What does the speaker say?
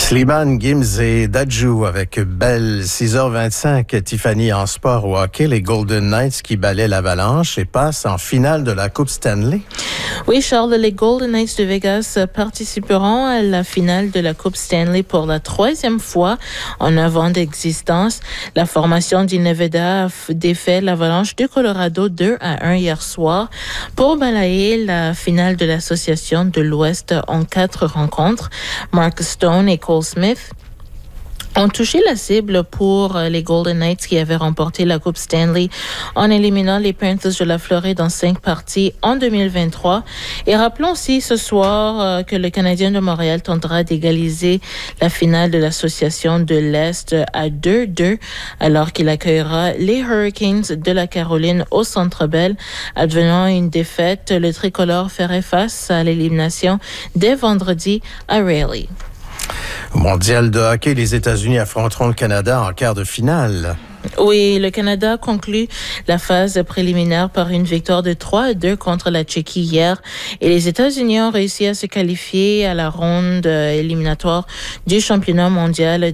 Slimane, Gims et Dadju avec Belle, 6h25. Tiffany en sport au hockey, les Golden Knights qui balaient l'Avalanche et passent en finale de la Coupe Stanley. Oui, Charles, les Golden Knights de Vegas participeront à la finale de la Coupe Stanley pour la 3e fois en 9 ans d'existence. La formation du Nevada a défait l'Avalanche du Colorado 2-1 hier soir pour balayer la finale de l'Association de l'Ouest en 4 rencontres. Mark Stone et Cole Smith ont touché la cible pour les Golden Knights qui avaient remporté la Coupe Stanley en éliminant les Panthers de la Floride en 5 parties en 2023. Et rappelons aussi ce soir que le Canadien de Montréal tentera d'égaliser la finale de l'Association de l'Est à 2-2 alors qu'il accueillera les Hurricanes de la Caroline au Centre Bell. Advenant une défaite, le tricolore ferait face à l'élimination dès vendredi à Raleigh. Au mondial de hockey, les États-Unis affronteront le Canada en quart de finale. Oui, le Canada conclut la phase préliminaire par une victoire de 3-2 contre la Tchéquie hier. Et les États-Unis ont réussi à se qualifier à la ronde éliminatoire du championnat mondial